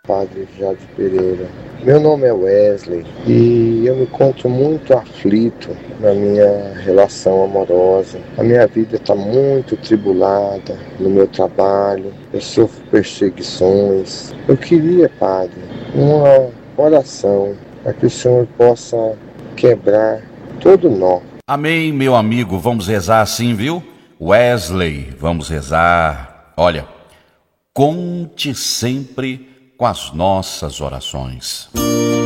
Padre Jade Pereira. Meu nome é Wesley e eu me encontro muito aflito na minha relação amorosa. A minha vida está muito tribulada no meu trabalho, eu sofro perseguições. Eu queria, Padre, uma oração para que o Senhor possa quebrar todo nó. Amém, meu amigo, vamos rezar assim, viu? Wesley, vamos rezar. Olha, conte sempre com as nossas orações.